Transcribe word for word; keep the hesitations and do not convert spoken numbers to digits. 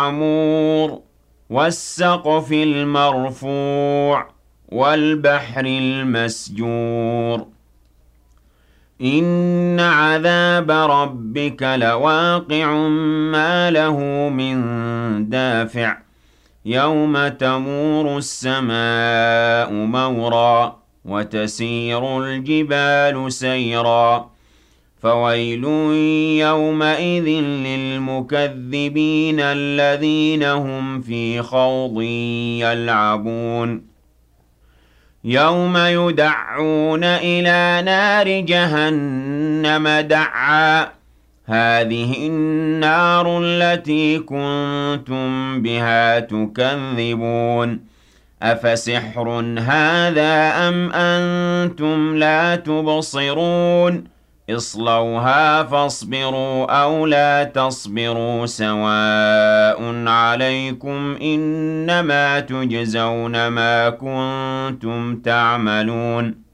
المعمور والسقف المرفوع والبحر المسجور إن عذاب ربك لواقع ما له من دافع يوم تمور السماء مورا وتسير الجبال سيرا فويل يومئذ للمكذبين الذين هم في خوض يلعبون يوم يدعون إلى نار جهنم دعا هذه النار التي كنتم بها تكذبون أفسحر هذا أم أنتم لا تبصرون اصلوها فاصبروا أو لا تصبروا سواء عليكم إنما تجزون ما كنتم تعملون